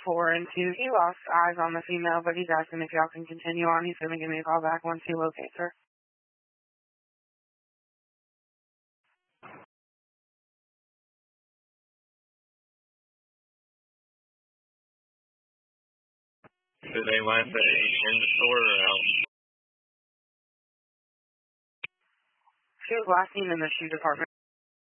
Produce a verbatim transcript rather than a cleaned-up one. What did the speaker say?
four and two. He lost eyes on the female, but he's asking if y'all can continue on. He's going to give me a call back once he locates her. Do they want the in the store or out? She was last seen in the shoe department.